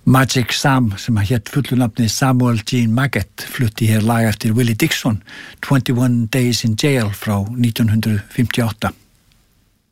Magic Sam sem hétt fullu nafni Samuel Jean Maggett flutti hér lag eftir Willie Dixon 21 Days in Jail frá 1958.